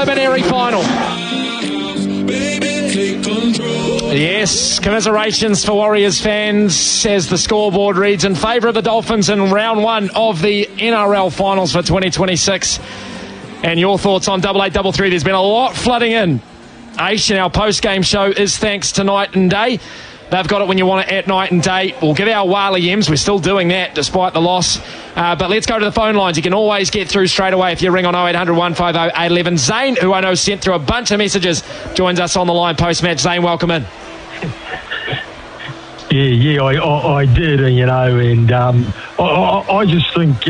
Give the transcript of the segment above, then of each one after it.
preliminary final. Yes, commiserations for Warriors fans as the scoreboard reads in favour of the Dolphins in round one of the NRL finals for 2026. And your thoughts on 8833? There's been a lot flooding in. Aish, and our post-game show is thanks to Night and Day. They've got it when you want it at night and day. We'll give our Wally M's. We're still doing that despite the loss. But let's go to the phone lines. You can always get through straight away if you ring on 0800 150 811. Zane, who I know sent through a bunch of messages, joins us on the line post-match. Zane, welcome in. Yeah, I did, and I just think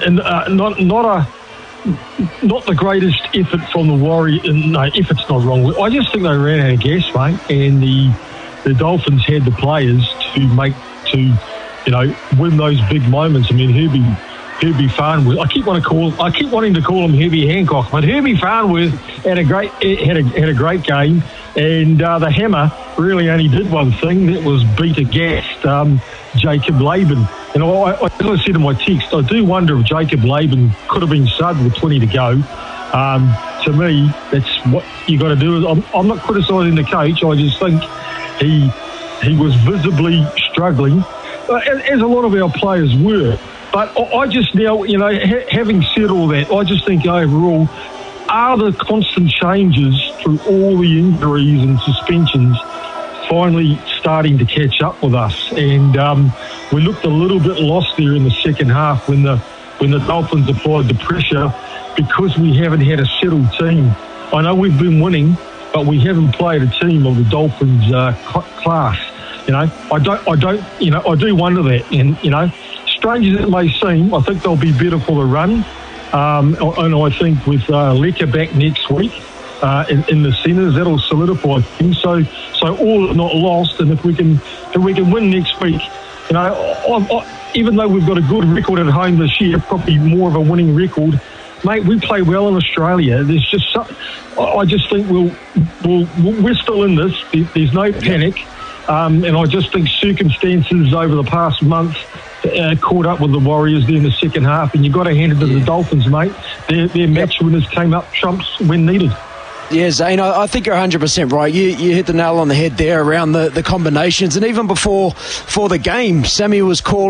not the greatest effort from the Warriors. No, effort's not wrong. I just think they ran out of gas, mate, and the Dolphins had the players to win those big moments. I mean, Herbie Farnworth. I keep wanting to call him Herbie Hancock, but Herbie Farnworth had a great game, and the Hammer really only did one thing, that was beat aghast Jacob Laban. And as I said in my text, I do wonder if Jacob Laban could have been subbed with 20 to go. To me, that's what you got to do. I'm not criticising the coach. I just think he was visibly struggling, as a lot of our players were. But I just now, having said all that, I just think overall, are the constant changes through all the injuries and suspensions finally starting to catch up with us? And we looked a little bit lost there in the second half when the Dolphins applied the pressure, because we haven't had a settled team. I know we've been winning, but we haven't played a team of the Dolphins class. I do wonder that. And strange as it may seem, I think they'll be better for the run. And I think with Lecker back next week in the centres, that'll solidify things. So all is not lost. And if we can win next week, even though we've got a good record at home this year, probably more of a winning record, mate, we play well in Australia. There's just I just think we're still in this. There's no panic. And I just think circumstances over the past month caught up with the Warriors there in the second half, and you've got to hand it to the Dolphins, mate. Their match winners came up trumps when needed. Yeah, Zane, I think you're 100% right. You hit the nail on the head there around the combinations, and even before the game, Sammy was calling